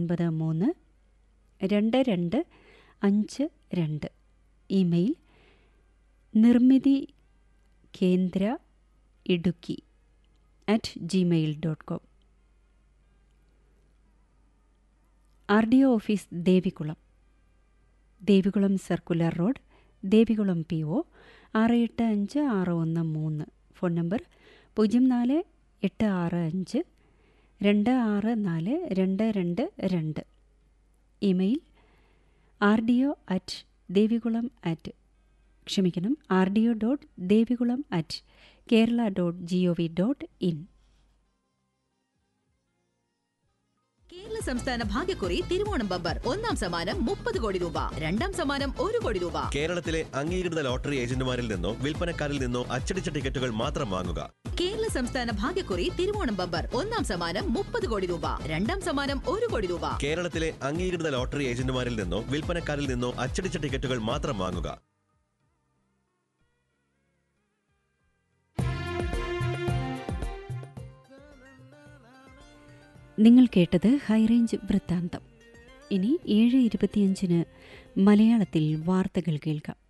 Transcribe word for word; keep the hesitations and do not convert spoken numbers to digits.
ഒൻപത് മൂന്ന് രണ്ട് രണ്ട് അഞ്ച് രണ്ട്. ഇമെയിൽ നിർമ്മിതി കേന്ദ്ര Idukki at Gmail dot com. R D O office Devikulam, Devikulam circular road, Devikulam P O ആറ് എട്ട് അഞ്ച് ആറ് ഒന്ന് മൂന്ന്. ഫോൺ നമ്പർ പൂജ്യം നാല് എട്ട് ആറ് അഞ്ച് രണ്ട് ആറ് നാല് രണ്ട് രണ്ട് രണ്ട്. Email R D O at Devikulam at ക്ഷമിക്കണം R D O dot Devikulam at Kerala dot G O V dot in. Kerala സംസ്ഥാന ഭാഗ്യക്കുറി തിരുവോണം ബമ്പർ ഒന്നാം സമ്മാനം മുപ്പത് കോടി രൂപ, രണ്ടാം സമ്മാനം ഒരു കോടി രൂപ. കേരളത്തിലെ അംഗീകൃത ലോട്ടറി ഏജന്റുമാരിൽ നിന്നോ വിൽപ്പനക്കാരിൽ നിന്നോ അച്ചടിച്ച ടിക്കറ്റുകൾ മാത്രം വാങ്ങുക. കേരള സംസ്ഥാന ഭാഗ്യക്കുറി തിരുവോണം ബമ്പർ ഒന്നാം സമ്മാനം മുപ്പത് കോടി രൂപ, രണ്ടാം സമ്മാനം ഒരു കോടി രൂപ. കേരളത്തിലെ അംഗീകൃത ലോട്ടറി ഏജന്റുമാരിൽ നിന്നോ വിൽപ്പനക്കാരിൽ നിന്നോ അച്ചടിച്ച ടിക്കറ്റുകൾ മാത്രം വാങ്ങുക. നിങ്ങൾ കേട്ടത് ഹൈറേഞ്ച് വൃത്താന്തം. ഇനി ഏഴ് ഇരുപത്തിയഞ്ചിന് മലയാളത്തിൽ വാർത്തകൾ കേൾക്കാം.